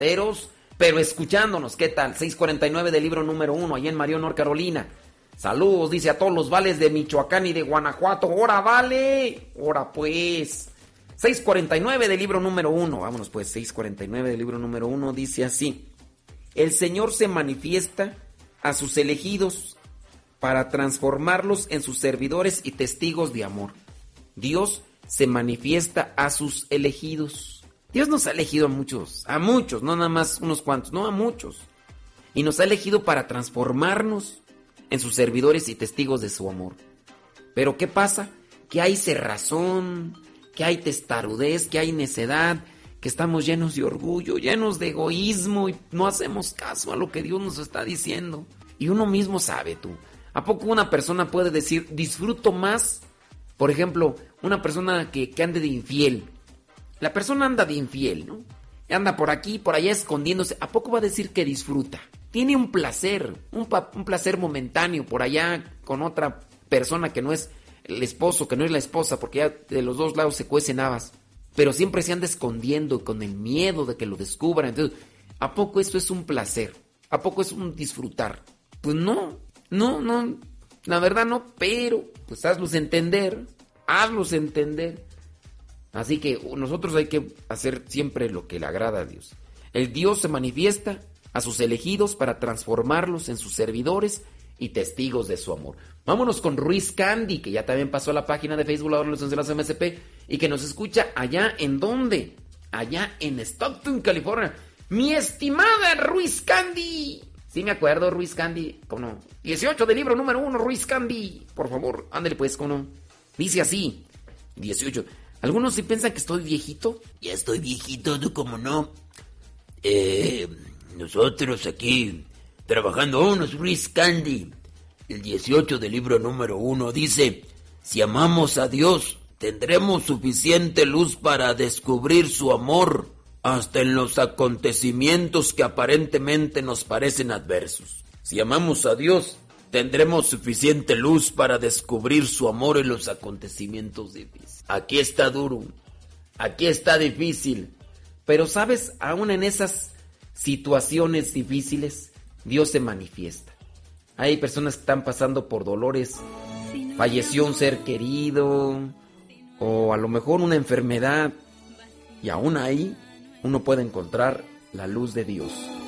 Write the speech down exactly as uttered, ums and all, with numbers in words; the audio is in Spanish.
pero, pero escuchándonos. ¿Qué tal? seis cuarenta y nueve del libro número uno, allá en Marion, North Carolina. Saludos, dice a todos los vales de Michoacán y de Guanajuato. ¡Hora, vale! ¡Hora, pues! seis cuarenta y nueve del libro número uno. Vámonos, pues. seis cuarenta y nueve del libro número uno dice así. El Señor se manifiesta a sus elegidos para transformarlos en sus servidores y testigos de amor. Dios se manifiesta a sus elegidos. Dios nos ha elegido a muchos, a muchos, no nada más unos cuantos, no a muchos. Y nos ha elegido para transformarnos en sus servidores y testigos de su amor. Pero ¿qué pasa? Que hay cerrazón, que hay testarudez, que hay necedad, que estamos llenos de orgullo, llenos de egoísmo y no hacemos caso a lo que Dios nos está diciendo. Y uno mismo sabe, tú. ¿A poco una persona puede decir, disfruto más? Por ejemplo, una persona que, que ande de infiel. La persona anda de infiel, ¿no? Anda por aquí, por allá escondiéndose. ¿A poco va a decir que disfruta? Tiene un placer, un, pa- un placer momentáneo por allá con otra persona que no es el esposo, que no es la esposa, porque ya de los dos lados se cuecen habas. Pero siempre se anda escondiendo con el miedo de que lo descubran. Entonces, ¿a poco esto es un placer? ¿A poco es un disfrutar? Pues no, no, no, la verdad no, pero pues hazlos entender, hazlos entender. Así que nosotros hay que hacer siempre lo que le agrada a Dios. El Dios se manifiesta a sus elegidos para transformarlos en sus servidores y testigos de su amor. Vámonos con Ruiz Candy, que ya también pasó a la página de Facebook, la Organización de las M S P, y que nos escucha allá en ¿dónde? Allá en Stockton, California. Mi estimada Ruiz Candy. Sí me acuerdo, Ruiz Candy, ¿cómo no? dieciocho del libro número uno, Ruiz Candy. Por favor, ándale pues, ¿cómo no? Dice así, dieciocho. Algunos sí piensan que estoy viejito. Ya estoy viejito, ¿tú cómo no? Eh, nosotros aquí, trabajando unos Ruiz Candy. El dieciocho del libro número uno dice, si amamos a Dios, tendremos suficiente luz para descubrir su amor, hasta en los acontecimientos que aparentemente nos parecen adversos. Si amamos a Dios, tendremos suficiente luz para descubrir su amor en los acontecimientos difíciles. Aquí está duro, aquí está difícil, pero sabes, aún en esas situaciones difíciles, Dios se manifiesta. Hay personas que están pasando por dolores, falleció un ser querido, o a lo mejor una enfermedad, y aún ahí uno puede encontrar la luz de Dios.